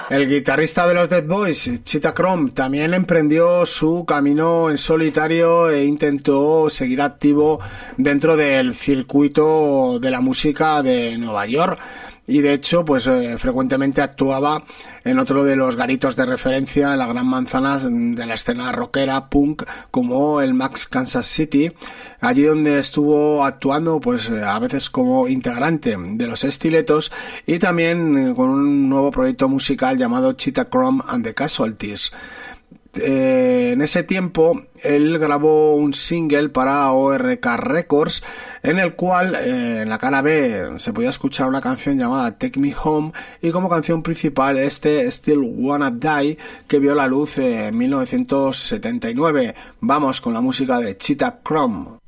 El guitarrista de los Dead Boys, Cheetah Chrome, también emprendió su camino en solitario e intentó seguir activo dentro del circuito de la música de Nueva York. Y de hecho, pues frecuentemente actuaba en otro de los garitos de referencia en la Gran Manzana de la escena rockera punk, como el Max Kansas City, allí donde estuvo actuando pues a veces como integrante de los Estiletos y también con un nuevo proyecto musical llamado Cheetah Chrome and the Casualties. En ese tiempo él grabó un single para ORK Records en el cual en la cara B se podía escuchar una canción llamada Take Me Home y como canción principal Still Wanna Die, que vio la luz en 1979. Vamos con la música de Cheetah Chrome.